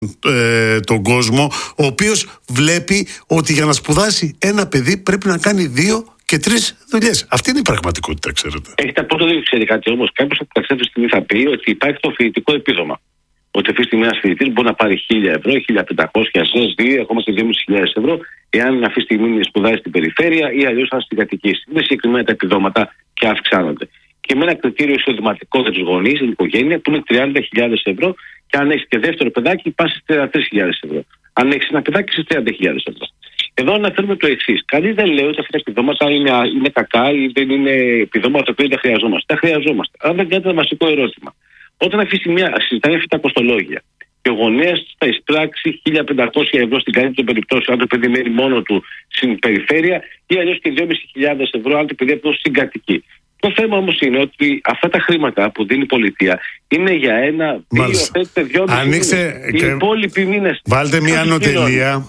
τον κόσμο, ο οποίος βλέπει ότι για να σπουδάσει ένα παιδί πρέπει να κάνει 2 και 3 δουλειές. Αυτή είναι η πραγματικότητα, ξέρετε. Έχετε από το δεν ξέρει κάτι όμως. Κάποιος από τα ξέφρια στιγμή θα πει ότι υπάρχει το φοιτητικό επίδομα. Ότι αυτή τη στιγμή ένας φοιτητής μπορεί να πάρει 1.000 ευρώ, 1.500, 2, ακόμα και 2.500 ευρώ, εάν αυτή τη στιγμή σπουδάζει στην περιφέρεια ή αλλιώς αν στην κατοικήσει. Είναι συγκεκριμένα τα επιδόματα και αυξάνονται. Και με ένα κριτήριο εισοδηματικό για τους γονείς, την οικογένεια, που είναι 30.000 ευρώ, και αν έχεις και δεύτερο παιδάκι, πας στις 33.000 ευρώ. Αν έχεις ένα παιδάκι, στις 30.000 ευρώ. Εδώ αναφέρουμε το εξής. Κανείς δεν λέει ότι αυτά τα επιδόματα είναι κακά ή δεν είναι επιδόματα τα οποία δεν χρειαζόμαστε. Τα χρειαζόμαστε. Αν δεν κάνετε ένα βασικό ερώτημα. Όταν αυτή τη στιγμή συζητάνε αυτά τα κοστολόγια και ο γονέας θα εισπράξει 1.500 ευρώ στην καλύτερη των περιπτώσεων, αν το παιδί μένει μόνο του στην περιφέρεια, ή αλλιώς και 2.500 ευρώ, αν το παιδί αυτό συγκατοικεί. Το θέμα όμως είναι ότι αυτά τα χρήματα που δίνει η πολιτεία είναι για 1, 2, 2,5 μήνες. Οι υπόλοιποι μήνες. Βάλτε μια ανωτελεία.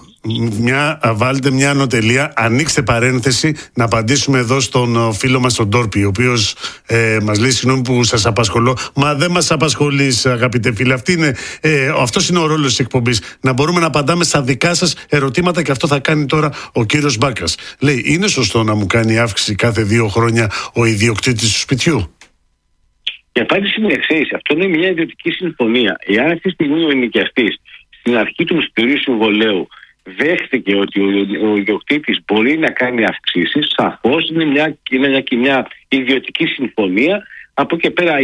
Βάλτε μια ανωτελεία, ανοίξτε παρένθεση, να απαντήσουμε εδώ στον φίλο μας τον Τόρπη, ο οποίος μας λέει συγγνώμη που σας απασχολώ. Μα δεν μας απασχολείς, αγαπητέ φίλε. Αυτός είναι ο ρόλος της εκπομπής. Να μπορούμε να απαντάμε στα δικά σας ερωτήματα, και αυτό θα κάνει τώρα ο κύριος Μπάκας. Λέει, είναι σωστό να μου κάνει αύξηση κάθε 2 χρόνια ο ιδιοκτήτης του σπιτιού? Η απάντηση είναι εξής. Αυτό είναι μια ιδιωτική συμφωνία. Εάν αυτή τη στιγμή ο ενοικιαστής στην αρχή του μισθωτηρίου συμβολέου δέχτηκε ότι ο ιδιοκτήτης μπορεί να κάνει αυξήσεις, σαφώς είναι μια ιδιωτική συμφωνία. Από εκεί πέρα,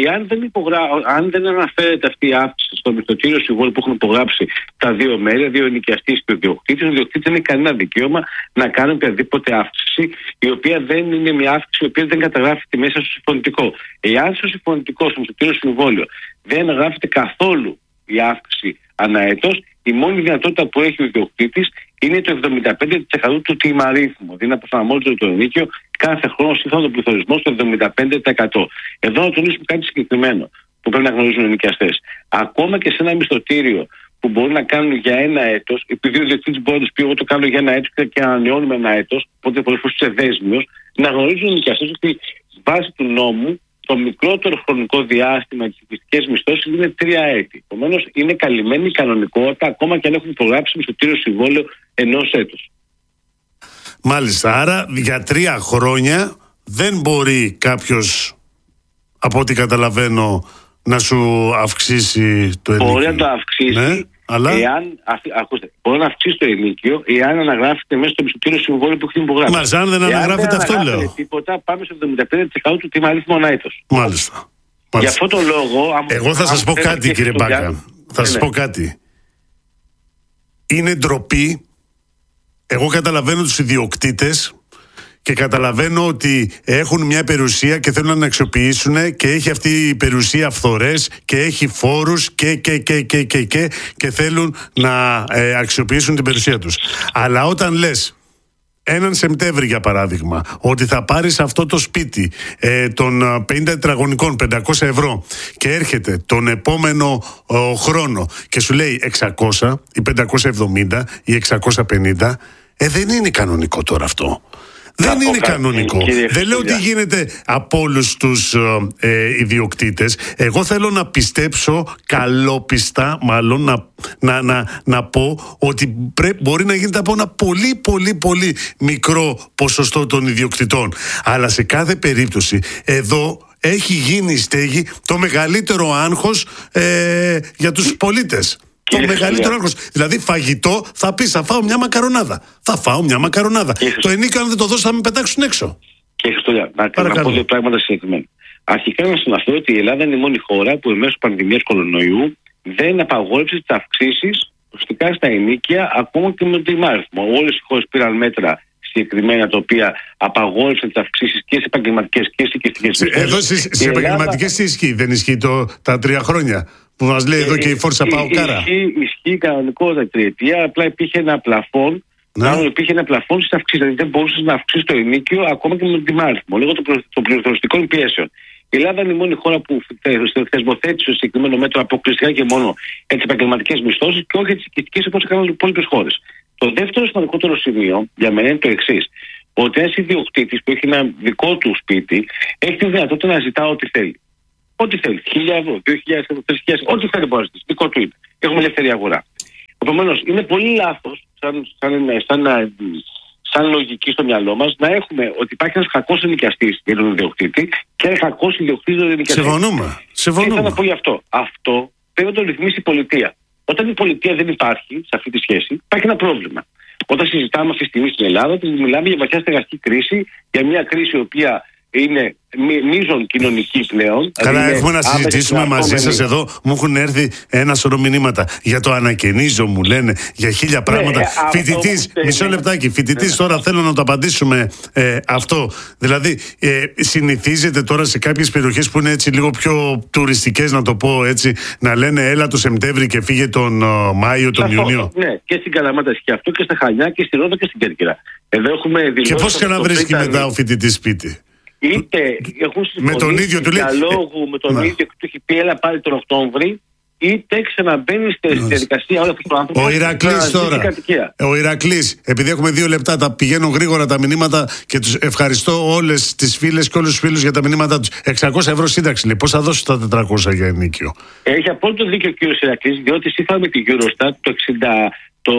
αν δεν αναφέρεται αυτή η αύξηση στο μισθωτήριο συμβόλαιο που έχουν υπογράψει τα 2 μέρη, 2 ενοικιαστής και ο ιδιοκτήτης δεν έχει κανένα δικαίωμα να κάνει οποιαδήποτε αύξηση, η οποία δεν είναι μια αύξηση η οποία δεν καταγράφεται μέσα στο συμφωνητικό. Εάν στο συμφωνητικό, στο μισθωτήριο συμβόλαιο, δεν γράφεται καθόλου η αύξηση ανά έτος, η μόνη δυνατότητα που έχει ο ιδιοκτήτης είναι το 75% του τιμαρίθμου. Δηλαδή να προσαρμόζεται το ενίκιο κάθε χρόνο σύμφωνα με τον πληθωρισμό στο 75%. Εδώ να τονίσουμε κάτι συγκεκριμένο που πρέπει να γνωρίζουν οι ενοικιαστές. Ακόμα και σε ένα μισθωτήριο που μπορεί να κάνουν για 1 έτος, επειδή ο ιδιοκτήτης μπορεί να τους πει: εγώ το κάνω για 1 έτος και ανανεώνουμε 1 έτος, οπότε πολλές φορές είσαι δέσμιος, να γνωρίζουν οι ενοικιαστές ότι βάσει του νόμου το μικρότερο χρονικό διάστημα της οικιστικές μισθώσεις είναι 3 έτη. Επομένως, είναι καλυμμένη η κανονικότητα, ακόμα και αν έχουν υπογράψει μισθωτήριο συμβόλαιο 1 έτος. Μάλιστα. Άρα, για 3 χρόνια δεν μπορεί κάποιος, από ό,τι καταλαβαίνω, να σου αυξήσει το ενίκιο. Μπορεί να το αυξήσει. Ναι, αλλά... μπορεί να αυξήσει το ενίκιο εάν αναγράφεται μέσα στο μισθωτήριο συμβόλαιο που έχει υπογράψει. Μάλιστα, αν δεν αναγράφεται, αυτό λέω. Τίποτα, πάμε στο 75% του τιμαρίθμου ανά έτος. Μάλιστα. Για αυτόν τον λόγο. Εγώ θα σας πω κάτι, κύριε Μπάκα. Θα σας πω κάτι. Είναι ντροπή. Εγώ καταλαβαίνω τους ιδιοκτήτες και καταλαβαίνω ότι έχουν μια περιουσία και θέλουν να την αξιοποιήσουν, και έχει αυτή η περιουσία φθορές και έχει φόρους και θέλουν να αξιοποιήσουν την περιουσία τους. Αλλά όταν λες έναν Σεπτέμβρη, για παράδειγμα, ότι θα πάρεις αυτό το σπίτι των 50 τετραγωνικών 500 ευρώ και έρχεται τον επόμενο χρόνο και σου λέει 600 ή 570 ή 650, δεν είναι κανονικό τώρα αυτό. Δεν είναι κανονικό. Δεν λέω ότι γίνεται από όλους τους ιδιοκτήτες. Εγώ θέλω να πιστέψω, καλόπιστα μάλλον, να πω ότι μπορεί να γίνεται από ένα πολύ λίγο ποσοστό των ιδιοκτητών. Αλλά σε κάθε περίπτωση εδώ έχει γίνει η στέγη το μεγαλύτερο άγχος για τους πολίτες. Το μεγαλύτερο άγχος. Δηλαδή, φαγητό θα πεις: θα φάω μια μακαρονάδα. Θα φάω μια μακαρονάδα. Το ενίκιο, αν δεν το δώσω, θα με πετάξουν έξω. Και Χριστόλια, να πω 2 πράγματα συγκεκριμένα. Αρχικά, να σας αναφέρω ότι η Ελλάδα είναι η μόνη χώρα που μέσω πανδημίας κορονοϊού δεν απαγόρευσε τις αυξήσεις προστικά στα ενίκια, ακόμα και με τον τιμάριθμο. Όλες οι χώρες πήραν μέτρα συγκεκριμένα, τα οποία απαγόρευσαν τις αυξήσεις και σε επαγγελματικές και σε οικιστικές μισθώσεις. Εδώ στις επαγγελματικές τι ισχύει? Δεν ισχύει τα 3 χρόνια που μας λέει εδώ και η Φόρσα Παοκάρα? Ισχύει κανονικότητα 3 ετία, απλά υπήρχε ένα πλαφόν. Υπήρχε ένα πλαφόν στις αυξήσεις. Δηλαδή δεν μπορούσε να αυξήσει το ενίκιο ακόμα και με τον τιμάριθμο, λόγω των πληροφοριστικών πιέσεων. Η Ελλάδα είναι η μόνη χώρα που θεσμοθέτησε το συγκεκριμένο μέτρο αποκλειστικά και μόνο για τις επαγγελματικές μισθώσεις και όχι για τις οικιστικές, όπως έκαναν οι υπόλοιπες χώρες. Το δεύτερο σημαντικότερο σημείο για μένα είναι το εξής: ότι ένας ιδιοκτήτης που έχει ένα δικό του σπίτι έχει τη δυνατότητα να ζητά ό,τι θέλει. Ό,τι θέλει. 1.000 ευρώ, 2.000 ευρώ, 3.000, ό,τι θέλει μπορεί να ζητήσει. Δικό του είναι. Έχουμε ελεύθερη αγορά. Επομένως, είναι πολύ λάθος, σαν λογική στο μυαλό μας, να έχουμε ότι υπάρχει ένας κακός ενοικιαστής για τον ιδιοκτήτη και ένα κακός ιδιοκτήτης για τον ενοικιαστή. Συμφωνούμε. Τι θα να πω γι' αυτό. Αυτό πρέπει να το ρυθμίσει η πολιτεία. Όταν η πολιτεία δεν υπάρχει σε αυτή τη σχέση, υπάρχει ένα πρόβλημα. Όταν συζητάμε αυτή τη στιγμή στην Ελλάδα, μιλάμε για βαθιά στεγαστική κρίση, για μια κρίση η οποία είναι μείζον κοινωνική πλέον. Καλά, έχουμε να συζητήσουμε μαζί σας εδώ. Μου έχουν έρθει ένα σωρό μηνύματα για το ανακαινίζω, μου λένε, για 1000 πράγματα. Φοιτητής, μισό λεπτάκι, φοιτητής τώρα θέλω να το απαντήσουμε αυτό. Δηλαδή, συνηθίζεται τώρα σε κάποιες περιοχές που είναι έτσι λίγο πιο τουριστικές, να το πω έτσι, να λένε έλα το Σεπτέμβρη και φύγε τον Μάιο, τον Ιούνιο. Ναι, και στην Καλαμάτα και αυτό, και στα Χανιά και στη Ρόδο και στην Κέρκυρα. Εδώ έχουμε δηλώσει. Και πώς και να βρίσκει μετά ο φοιτητής σπίτι. Είτε έχουν συμφωνήσει διαλόγου με τον ίδιο και του έχει πει έλα πάλι τον Οκτώβρη, είτε ξαναμπαίνει στη διαδικασία όλο αυτό το άνθρωπο. Ο Ηρακλής τώρα. Ο Ηρακλής, επειδή έχουμε 2 λεπτά, τα πηγαίνουν γρήγορα τα μηνύματα και τους ευχαριστώ όλες τις φίλες και όλους τους φίλους για τα μηνύματά τους. 600 ευρώ σύνταξη, λέει. Πώς θα δώσω τα 400 για ενίκιο? Έχει απόλυτο δίκιο ο κύριος Ηρακλής, διότι σύμφωνα με τη Eurostat το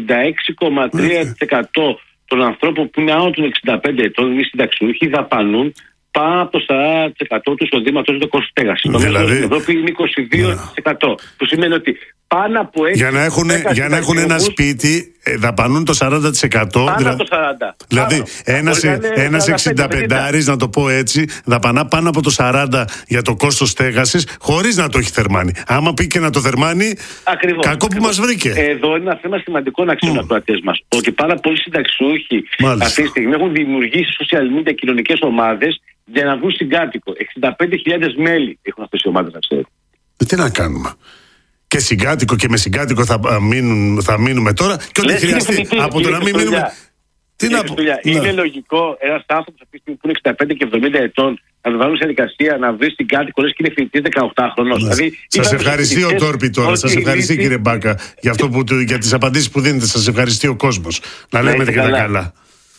66,3% των ανθρώπων που είναι άνω των 65 ετών ή συνταξιούχοι δαπανούν πάνω από το 40% του εισοδήματος του κόστος στέγασης. Δηλαδή, στην Ευρώπη είναι 22%. Που σημαίνει ότι πάνω από 6%. Για να έχουν ένα σπίτι, δαπανούν το 40%. Πάνω από το 40%. Δηλαδή, ένας 65άρης, να το πω έτσι, δαπανά πάνω από το 40% για το κόστος στέγασης, χωρίς να το έχει θερμάνει. Άμα πει και να το θερμάνει, κακό που μας βρήκε. Εδώ είναι ένα θέμα σημαντικό να ξέρουν οι ακροατές μας. Ότι πάρα πολλοί συνταξιούχοι αυτή τη στιγμή έχουν δημιουργήσει social media κοινωνικές ομάδες για να βγουν συγκάτοικο. 65.000 μέλη έχουν αυτές οι ομάδες, να ξέρετε. Τι να κάνουμε? Και συγκάτοικο και με συγκάτοικο θα μείνουμε τώρα. Και ό,τι χρειαστεί. Από το να μην μείνουμε. Τι να πω. Είναι λογικό ένας άνθρωπος αυτή τη στιγμή που είναι 65 και 70 ετών να το βάλουν σε δικασία να βρει συγκάτοικο, λες και είναι φοιτητής 18χρονος. Δηλαδή, σας ευχαριστεί ο Τόρπι τώρα. Σας ευχαριστεί, κύριε Μπάκα, για τις απαντήσεις που δίνετε. Σας ευχαριστεί ο κόσμος. Να λέμε και τα καλά.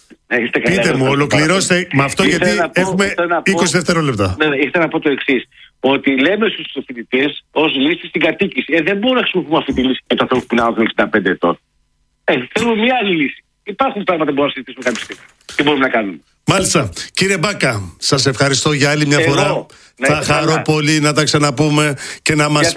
Πείτε μου, ολοκληρώστε με αυτό, γιατί έχουμε 20 δευτερόλεπτα. Ήθελα να πω το εξής. Ότι λέμε στους φοιτητές ως λύση στην κατοίκηση. Δεν μπορούμε να χρησιμοποιούμε αυτή τη λύση για τους ανθρώπους που είναι άνω των 65 ετών. Θέλουμε μια άλλη λύση. Υπάρχουν πράγματα που μπορούμε να συζητήσουμε κάποια στιγμή. Τι μπορούμε να κάνουμε. Μάλιστα. Κύριε Μπάκα, σας ευχαριστώ για άλλη μια φορά. Θα χαρώ πολύ να τα ξαναπούμε και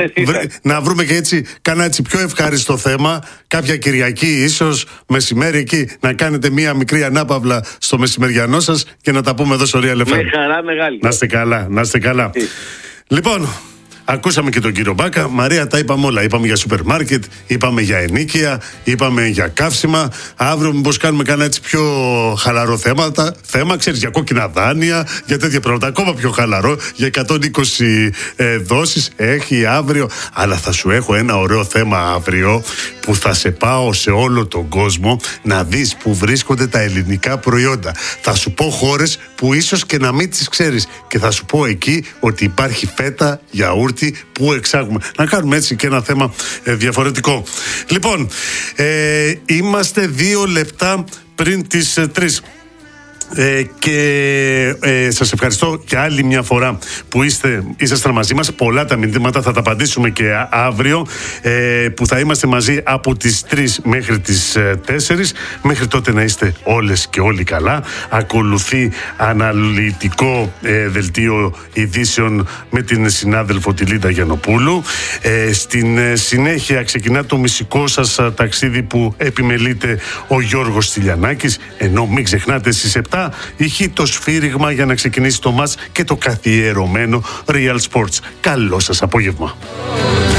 να βρούμε και έτσι κάνα έτσι πιο ευχάριστο θέμα. Κάποια Κυριακή, ίσως μεσημέρι εκεί, να κάνετε μία μικρή ανάπαυλα στο μεσημεριανό σας και να τα πούμε εδώ στο Real FM. Με χαρά μεγάλη. Να είστε καλά, να είστε καλά. Λοιπόν, ακούσαμε και τον κύριο Μπάκα. Μαρία, τα είπαμε όλα. Είπαμε για σούπερ μάρκετ, είπαμε για ενοίκια, είπαμε για καύσιμα. Αύριο μήπως κάνουμε κανένα έτσι πιο χαλαρό θέμα, ξέρεις, για κόκκινα δάνεια, για τέτοια πράγματα. Ακόμα πιο χαλαρό, για 120 δόσεις έχει αύριο. Αλλά θα σου έχω ένα ωραίο θέμα αύριο που θα σε πάω σε όλο τον κόσμο να δεις που βρίσκονται τα ελληνικά προϊόντα. Θα σου πω χώρες που ίσως και να μην τις ξέρεις και θα σου πω εκεί ότι υπάρχει φέτα, γιαούρτι που εξάγουμε. Να κάνουμε έτσι και ένα θέμα διαφορετικό. Λοιπόν, είμαστε 2 λεπτά πριν τις 3. Και σας ευχαριστώ και άλλη μια φορά που ήσασταν μαζί μας. Πολλά τα μηνύματα, θα τα απαντήσουμε και αύριο, που θα είμαστε μαζί από τις 3 μέχρι τις 4. Μέχρι τότε να είστε όλες και όλοι καλά. Ακολουθεί αναλυτικό δελτίο ειδήσεων με την συνάδελφο τη Λίντα Γιαννοπούλου. Στην συνέχεια ξεκινά το μυστικό σας ταξίδι που επιμελείται ο Γιώργος Στυλιανάκης, ενώ μην ξεχνάτε στις 7 ηχεί το σφύριγμα για να ξεκινήσει το μάτς και το καθιερωμένο Real Sports. Καλό σας απόγευμα.